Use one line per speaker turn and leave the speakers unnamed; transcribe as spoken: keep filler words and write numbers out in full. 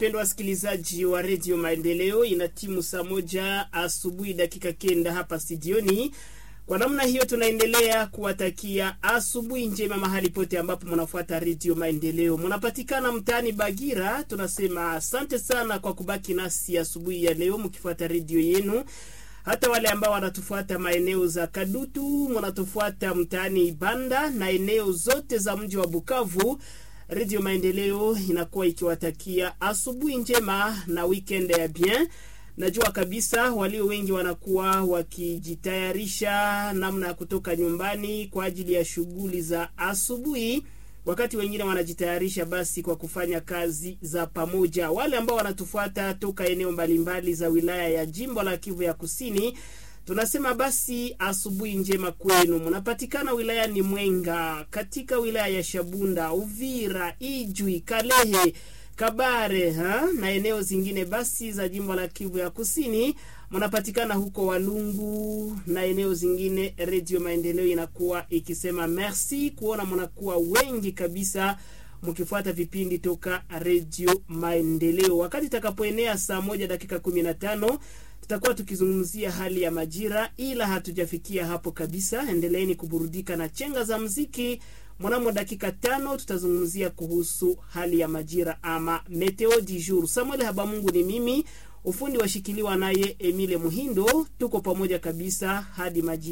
wapendwa wasikilizaji wa Radio Maendeleo, ina timu saa moja asubuhi dakika kenda hapa studioni. Kwa namna hiyo tunaendelea kuwatakia asubuhi njema mahali pote ambapo mnafuata Radio Maendeleo. Mnapatikana mtaani Bagira, tunasema asante sana kwa kubaki nasi asubuhi ya leo mkifuata radio yenu. Hata wale ambao wanatufuata maeneo za Kadutu, mnatufuata mtaani Ibanda na eneo zote za mji wa Bukavu, Radio Maendeleo inakuwa ikiwatakia asubuhi njema na weekend ya bien. Najua kabisa walio wengi wanakuwa wakijitayarisha namna ya kutoka nyumbani kwa ajili ya shughuli za asubuhi, wakati wengine wanajitayarisha basi kwa kufanya kazi za pamoja. Wale ambao wanatufuata toka eneo mbalimbali za wilaya ya Jimbo la Kivu ya Kusini, tunasema basi asubuhi njema kwenu. Mnapatikana wilaya ni Mwenga, katika wilaya ya Shabunda, Uvira, Ijwi, Kalehe, Kabare ha? na eneo zingine basi za Jimbo la Kivu ya Kusini. Mnapatikana huko Walungu na eneo zingine. Radio Maendeleo inakuwa ikisema merci kuona mnakuwa wengi kabisa mkifuata vipindi toka Radio Maendeleo. Wakati takapoenea saa moja dakika kumi na tano tutakuwa tukizungumzia hali ya majira, ila hatujafikia hapo kabisa. Endeleeni kuburudika na chenga za muziki. Mwanamo dakika tano tutazungumzia kuhusu hali ya majira ama meteo du jour. Samuel Habamungu ni mimi, ufundi washikiliwa naye Emile Muhindo. Tuko pamoja kabisa hadi majira.